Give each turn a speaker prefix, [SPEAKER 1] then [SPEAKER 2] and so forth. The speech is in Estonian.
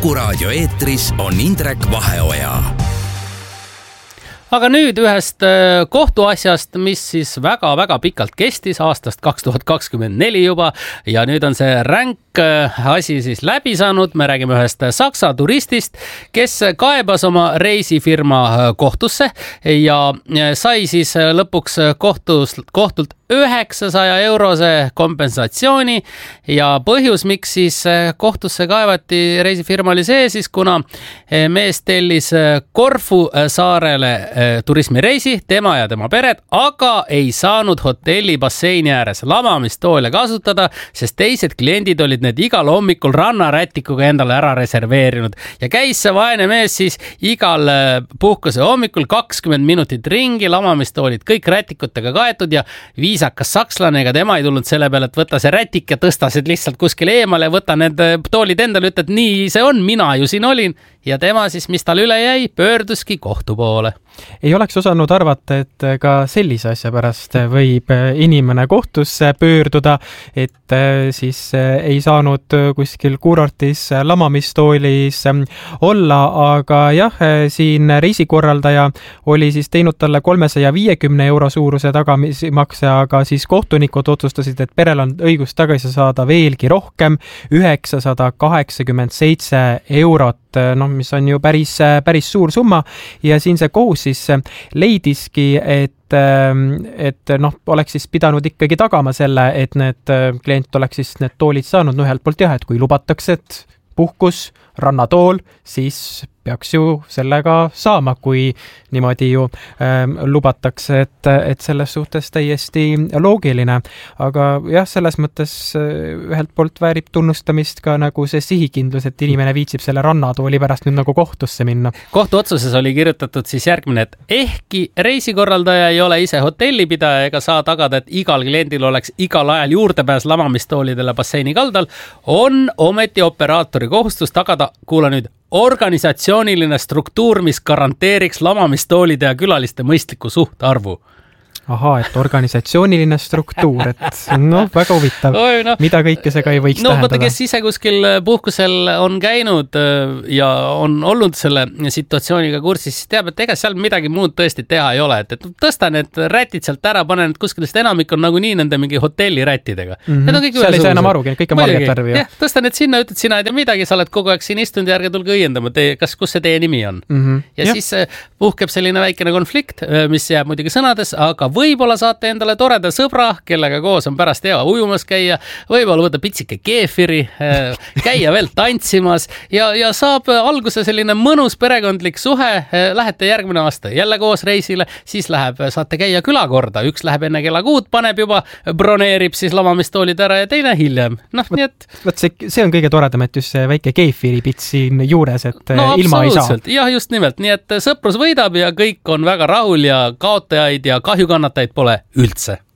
[SPEAKER 1] Kuku raadio eetris on Indrek Vaheoja.
[SPEAKER 2] Aga nüüd ühest kohtuasjast, mis siis väga-väga pikalt kestis aastast 2024 juba ja nüüd on see ränk asi siis läbi saanud. Me räägime ühest Saksa turistist, kes kaebas oma reisifirma kohtusse ja sai siis lõpuks kohtult 900 eurose kompensatsiooni ja põhjus, miks siis kohtusse kaevati reisifirma oli see siis, kuna mees tellis Korfu saarele turismireisi, tema ja tema pered, aga ei saanud hotelli basseini ääres lamamistoole kasutada, sest teised kliendid olid need igal hommikul rannarätikuga endale ära reserveerinud ja käis see vaene mees siis igal puhkuse hommikul 20 minutit ringi, lamamistoolid kõik rätikutega kaetud ja viisakas sakslane, ega tema ei tulnud selle peale, et võta see rätik ja tõsta see lihtsalt kuskile eemale, võta need toolid endale, ütled, nii see on, mina ju siin olin ja tema siis, mis tal üle jäi, pöörduski kohtu poole.
[SPEAKER 3] Ei oleks osanud arvata, et ka sellise asja pärast võib inimene kohtusse pöörduda, et siis ei saanud kuskil kuurortis lamamistoolis olla, aga jah, siin reisikorraldaja oli siis teinud talle 350 euro suuruse tagasimakse, aga siis kohtunikud otsustasid, et perel on õigus tagasi saada veelgi rohkem, 987 eurot, mis on ju päris suur summa ja siin see kohus siis leidiski, et oleks siis pidanud ikkagi tagama selle, et need klient oleks siis need toolid saanud, ühelt poolt jah, et kui lubatakse, et puhkus, rannatool, siis peaks ju sellega saama, kui niimoodi ju lubatakse, et selles suhtes täiesti loogiline. Aga jah, selles mõttes ühelt poolt väärib tunnustamist ka nagu see sihikindlus, et inimene viitsib selle rannatooli pärast nüüd nagu kohtusse minna.
[SPEAKER 2] Kohtuotsuses oli kirjutatud siis järgmine, et ehkki reisikorraldaja ei ole ise hotellipidaja ega saa tagada, et igal kliendil oleks igal ajal juurdepääs lamamistoolidele basseini kaldal, on ometi operaatori kohustus tagada, kuula nüüd, organisatsiooniline struktuur, mis garanteeriks lamamistoolide ja külaliste mõistliku suhtarvu.
[SPEAKER 3] Ahaa, et organisatsiooniline struktuur, et väga huvitav. Mida kõike see ka ei võiks tähendada?
[SPEAKER 2] Võtta, kes ise kuskil puhkusel on käinud ja on olnud selle situatsiooniga kursis, siis teab, et ega seal midagi muud tõesti teha ei ole. Et tõsta need rätid sealt ära, pane need kuskil, sest enamik on nagunii nende mingi hotellirätidega.
[SPEAKER 3] Seal ei saa enam arugi, kõik on valget värvi.
[SPEAKER 2] Jah, tõsta need sinna, ütled, sina ei tea midagi, sa oled kogu aeg siin istunud ja ärge tulge õiendama, kus see teie nimi on. Ja siis puhkeb selline väikene konflikt, mis jääb muidugi sõnades, aga võib-olla saate endale toreda sõbra, kellega koos on pärast hea ujumas käia, võib-olla võtta pitsike keefiri, käia veel tantsimas ja saab alguse selline mõnus perekondlik suhe, lähete järgmine aasta jälle koos reisile, siis saate käia külakorda, üks läheb enne kella 6, paneb juba, broneerib siis lamamistoolid ära ja teine hiljem. Nii et...
[SPEAKER 3] see on kõige toredam, et just see väike keefiripits siin juures, et ilma ei saa.
[SPEAKER 2] Jah, just nimelt, nii et sõprus võidab ja kõik on väga rahul ja kaotajaid ja kahjukannatajaid pole üldse.